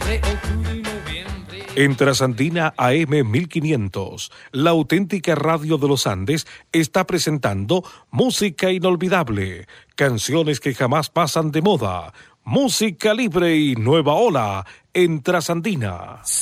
En Trasandina AM 1500, la auténtica radio de los Andes está presentando música inolvidable, canciones que jamás pasan de moda, música libre y nueva ola en Trasandina.